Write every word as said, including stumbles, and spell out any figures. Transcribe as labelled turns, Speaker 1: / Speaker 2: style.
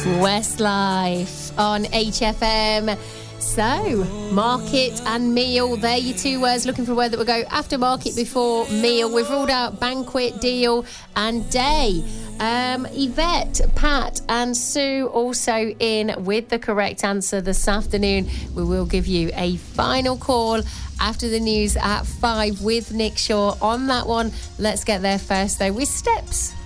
Speaker 1: Westlife on H F M. So, market and meal, they're your two words. Looking for a word that will go after market, before meal. We've ruled out banquet, deal and day. Um, Yvette, Pat and Sue also in with the correct answer this afternoon. We will give you a final call after the news at five with Nick Shaw on that one. Let's get there first though with Steps.